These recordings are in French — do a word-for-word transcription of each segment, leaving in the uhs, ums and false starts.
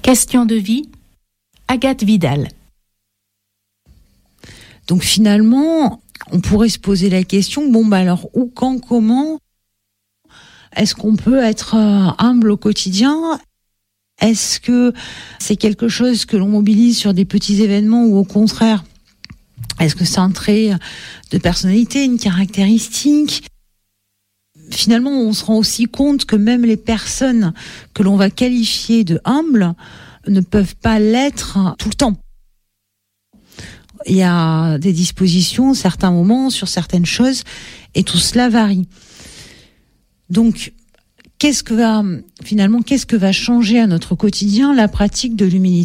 Question de vie, Agathe Vidal. Donc finalement, on pourrait se poser la question, bon bah alors où, quand, comment est-ce qu'on peut être euh, humble au quotidien ? Est-ce que c'est quelque chose que l'on mobilise sur des petits événements ou au contraire, est-ce que c'est un trait de personnalité, une caractéristique ? Finalement, on se rend aussi compte que même les personnes que l'on va qualifier de humbles ne peuvent pas l'être tout le temps. Il y a des dispositions, certains moments, sur certaines choses, et tout cela varie. Donc, qu'est-ce que va, finalement, qu'est-ce que va changer à notre quotidien la pratique de l'humilité ?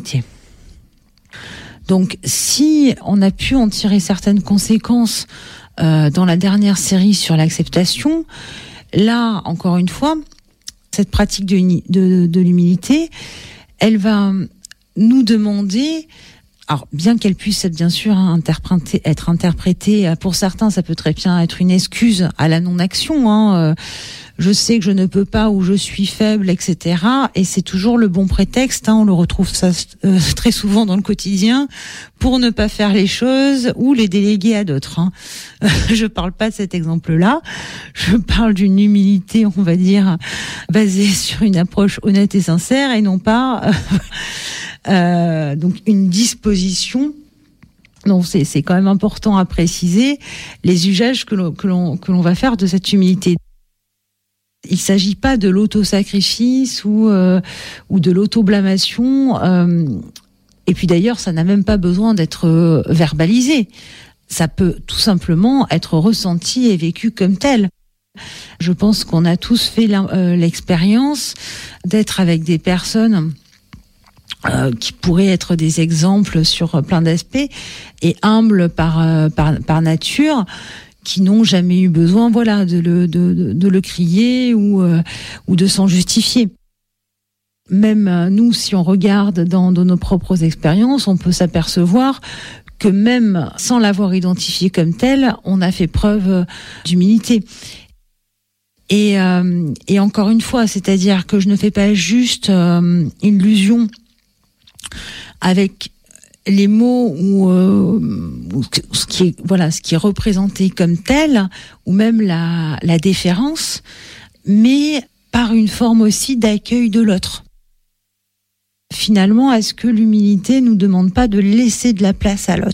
Donc, si on a pu en tirer certaines conséquences euh, dans la dernière série sur l'acceptation, là, encore une fois, cette pratique de, de, de l'humilité, elle va nous demander, alors bien qu'elle puisse être bien sûr interprétée, être interprétée, pour certains ça peut très bien être une excuse à la non-action, hein, euh, je sais que je ne peux pas ou je suis faible, et cetera. Et c'est toujours le bon prétexte, hein, on le retrouve ça euh, très souvent dans le quotidien, pour ne pas faire les choses ou les déléguer à d'autres. Hein. Je parle pas de cet exemple-là, je parle d'une humilité, on va dire, basée sur une approche honnête et sincère et non pas euh, euh, donc une disposition. Donc c'est, c'est quand même important à préciser les usages que l'on, que l'on, que l'on va faire de cette humilité. Il s'agit pas de l'auto-sacrifice ou euh, ou de l'auto-blâmation. Euh, et puis d'ailleurs, ça n'a même pas besoin d'être euh, verbalisé. Ça peut tout simplement être ressenti et vécu comme tel. Je pense qu'on a tous fait euh, l'expérience d'être avec des personnes euh, qui pourraient être des exemples sur plein d'aspects et humbles par euh, par par nature, qui n'ont jamais eu besoin, voilà, de le de de, de le crier ou euh, ou de s'en justifier. Même euh, nous, si on regarde dans, dans nos propres expériences, on peut s'apercevoir que même sans l'avoir identifié comme tel, on a fait preuve d'humilité. Et euh, et encore une fois, c'est-à-dire que je ne fais pas juste euh, illusion avec les mots ou, euh, ou ce qui est, voilà, ce qui est représenté comme tel, ou même la, la déférence, mais par une forme aussi d'accueil de l'autre. Finalement, est-ce que l'humilité nous demande pas de laisser de la place à l'autre ?